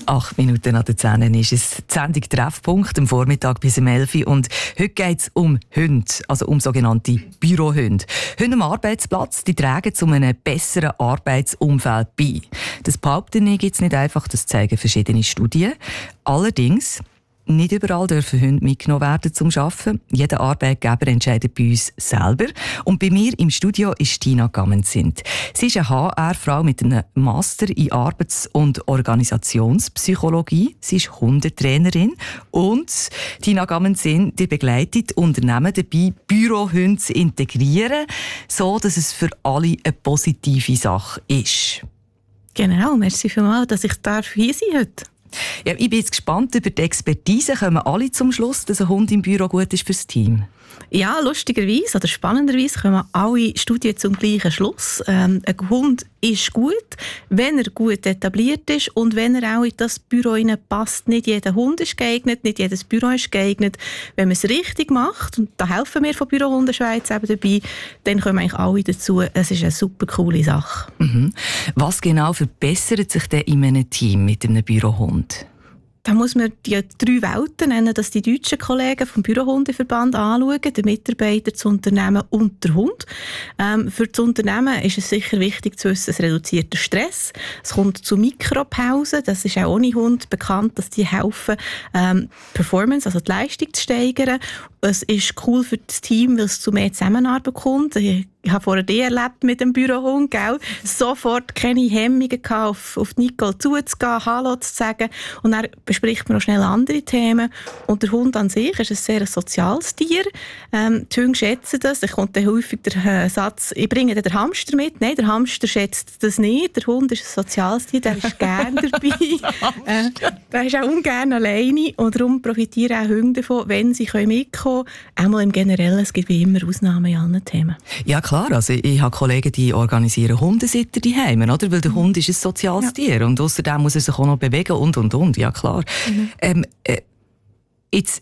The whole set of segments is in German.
8 Minuten nach der 10 ist es die Sendung Treffpunkt am Vormittag bis um 11 Uhr. Und heute geht es um Hunde, also um sogenannte Bürohunde. Hunde am Arbeitsplatz, die tragen zu einem besseren Arbeitsumfeld bei. Das behaupten ich jetzt nicht einfach, das zeigen verschiedene Studien. Allerdings, nicht überall dürfen Hunde mitgenommen werden zum Arbeiten. Jeder Arbeitgeber entscheidet bei uns selber. Und bei mir im Studio ist Tina Gammenzind. Sie ist eine HR-Frau mit einem Master in Arbeits- und Organisationspsychologie. Sie ist Hundetrainerin. Und Tina Gammenzind, die begleitet Unternehmen dabei, Bürohunde zu integrieren, so dass es für alle eine positive Sache ist. Genau, merci vielmals, dass ich hier sein darf heute. Ja, ich bin jetzt gespannt über die Expertise. Kommen alle zum Schluss, dass ein Hund im Büro gut ist fürs Team? Ja, lustigerweise oder spannenderweise kommen alle Studien zum gleichen Schluss. Ein Hund ist gut, wenn er gut etabliert ist und wenn er auch in das Büro passt. Nicht jeder Hund ist geeignet, nicht jedes Büro ist geeignet. Wenn man es richtig macht, und da helfen wir von Bürohunden Schweiz eben dabei, dann kommen eigentlich alle dazu. Es ist eine super coole Sache. Mhm. Was genau verbessert sich denn in einem Team mit einem Bürohund? Da muss man die 3 Welten nennen, dass die deutschen Kollegen vom Bürohundeverband anschauen, der Mitarbeiter, das Unternehmen und der Hund. Für das Unternehmen ist es sicher wichtig zu wissen, es reduziert den Stress. Es kommt zu Mikropausen. Das ist auch ohne Hund bekannt, dass die helfen, Performance, also die Leistung zu steigern. Es ist cool für das Team, weil es zu mehr Zusammenarbeit kommt. Ich habe vorher die erlebt mit dem Bürohund, gell? Sofort keine Hemmungen gehabt, auf Nicole zuzugehen, Hallo zu sagen. Und dann bespricht man auch schnell andere Themen. Und der Hund an sich ist ein sehr soziales Tier. Die Hunde schätzen das. Da kommt dann häufig der Satz, ich bringe den Hamster mit. Nein, der Hamster schätzt das nicht. Der Hund ist ein soziales Tier, der ist gerne dabei. Der ist auch ungern alleine. Und darum profitieren auch Hunde davon, wenn sie mitkommen können. Einmal im Generellen, es gibt wie immer Ausnahmen in allen Themen. Ja klar, also ich habe Kollegen, die organisieren Hundesitter daheim, oder? Weil der Hund ist ein soziales Tier und außerdem muss er sich auch noch bewegen und. Ja klar. Jetzt,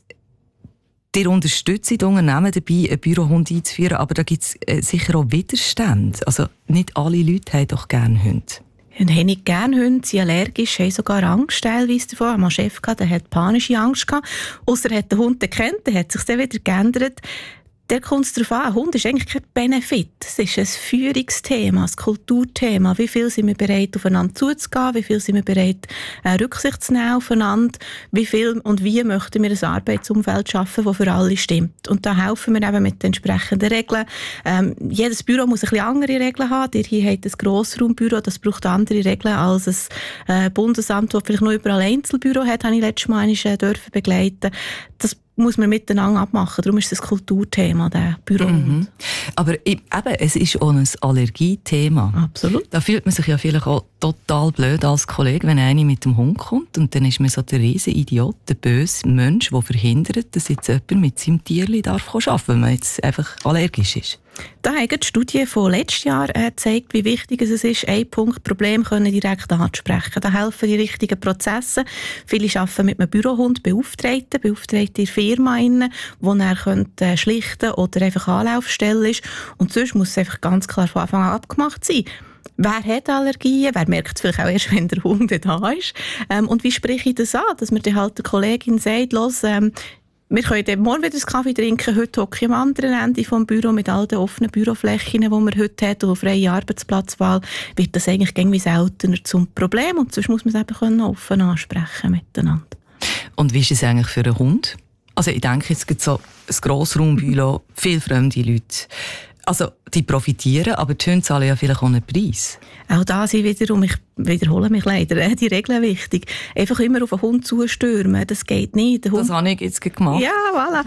ihr unterstützt die Unternehmen dabei, einen Bürohund einzuführen, aber da gibt es sicher auch Widerstände. Also nicht alle Leute haben doch gerne Hunde. Und haben nicht gerne Hunde, sind allergisch, haben sogar Angst teilweise davon. Ich hatte mal einen Chef, der hat panische Angst gehabt. Ausser er hat den Hund gekannt, der hat sich dann wieder geändert. Der kommt es darauf an, ein Hund ist eigentlich kein Benefit. Es ist ein Führungsthema, ein Kulturthema. Wie viel sind wir bereit, aufeinander zuzugehen? Wie viel sind wir bereit, Rücksicht zu nehmen aufeinander? Wie viel und wie möchten wir ein Arbeitsumfeld schaffen, das für alle stimmt? Und da helfen wir eben mit den entsprechenden Regeln. Jedes Büro muss ein bisschen andere Regeln haben. Ihr hier habt ein Grossraumbüro, das braucht andere Regeln als ein Bundesamt, das vielleicht noch überall Einzelbüro hat, habe ich letztes Mal dürfen begleiten. Das muss man miteinander abmachen. Darum ist es ein Kulturthema, der Büro. Mhm. Aber eben, es ist auch ein Allergiethema. Absolut. Da fühlt man sich ja vielleicht auch total blöd als Kollege, wenn einer mit dem Hund kommt und dann ist man so der riesen Idiot, der böse Mensch, der verhindert, dass jetzt jemand mit seinem Tierchen arbeiten darf, weil man jetzt einfach allergisch ist. Da haben die Studie von letztes Jahr gezeigt, wie wichtig es ist, ein Punkt, Problem können direkt anzusprechen. Da helfen die richtigen Prozesse. Viele arbeiten mit einem Bürohund, Beauftragten in der Firma, wo er schlichten oder einfach Anlaufstelle ist. Und sonst muss es einfach ganz klar von Anfang an abgemacht sein. Wer hat Allergien? Wer merkt es vielleicht auch erst, wenn der Hund da ist? Und wie spreche ich das an? Dass mir dann halt der Kollegin sagt, los, wir können morgen wieder einen Kaffee trinken. Heute hocke ich am anderen Ende des Büro mit all den offenen Büroflächen, die man heute hat, und freie Arbeitsplatzwahl, wird das eigentlich irgendwie seltener zum Problem. Und sonst muss man es eben offen ansprechen miteinander. Und wie ist es eigentlich für einen Hund? Also ich denke, es gibt so ein Grossraumbüro, viele fremde Leute. Also die profitieren, aber die Hunde zahlen ja vielleicht auch einen Preis. Auch da sind wiederum, ich wiederhole mich leider, die Regeln wichtig. Einfach immer auf einen Hund zustürmen, das geht nicht. Das habe ich jetzt gemacht. Ja, voilà.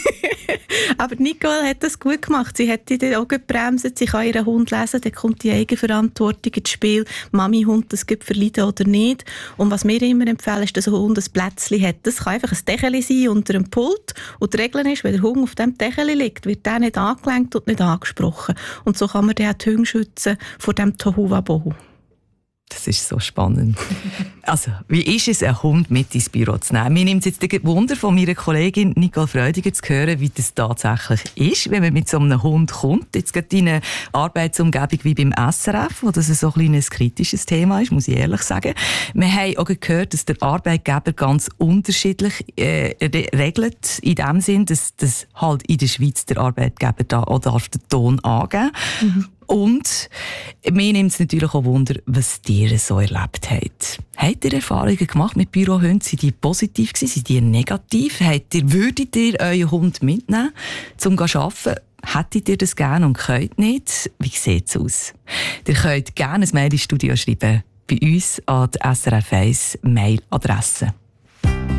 Aber Nicole hat das gut gemacht. Sie hat die auch gebremst, sie kann ihren Hund lesen, dann kommt die Eigenverantwortung ins Spiel. Mami, Hund, das gibt verleiden oder nicht. Und was wir immer empfehlen, ist, dass ein Hund ein Plätzchen hat. Das kann einfach ein Decheli sein unter einem Pult. Und die Regel ist, wenn der Hund auf diesem Decheli liegt, wird der nicht angelenkt und nicht angesprochen. Und so kann man den Hunde schützen vor dem Tohuwabohu. Das ist so spannend. Also, wie ist es, einen Hund mit ins Büro zu nehmen? Mir nimmt es jetzt Wunder von meiner Kollegin Nicole Freudiger zu hören, wie das tatsächlich ist, wenn man mit so einem Hund kommt. Jetzt gerade in einer Arbeitsumgebung wie beim SRF, wo das so ein kritisches Thema ist, muss ich ehrlich sagen. Wir haben auch gehört, dass der Arbeitgeber ganz unterschiedlich regelt, in dem Sinn, dass halt in der Schweiz der Arbeitgeber da auch darf den Ton angeben. Und mir nimmt es natürlich auch Wunder, was ihr so erlebt habt. Habt ihr Erfahrungen gemacht mit Bürohunden? Sind die positiv gewesen? Sind die negativ? Würdet ihr euren Hund mitnehmen, um zu arbeiten? Hättet ihr das gerne und könnt nicht? Wie sieht es aus? Ihr könnt gerne ein Mail ins Studio schreiben. Bei uns an die SRF 1 Mailadresse.